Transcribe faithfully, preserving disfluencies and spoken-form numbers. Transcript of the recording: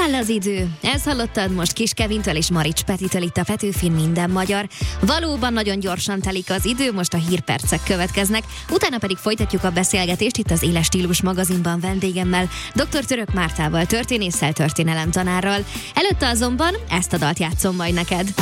Száll az idő. Ezt hallottad most Kis Kevintől és Marics Petitől itt a Petőfin Minden Magyar. Valóban nagyon gyorsan telik az idő, most a hírpercek következnek, utána pedig folytatjuk a beszélgetést itt az Éles Stílus magazinban vendégemmel, dr. Török Mártával, történésszel, történelemtanárral. Előtte azonban ezt a dalt játszom majd neked.